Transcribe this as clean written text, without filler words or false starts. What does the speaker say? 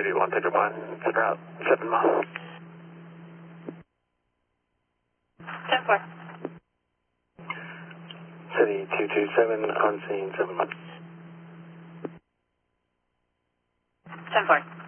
31, take a line, route 7 miles. 10-4. City 227, on scene 7 miles. 10-4.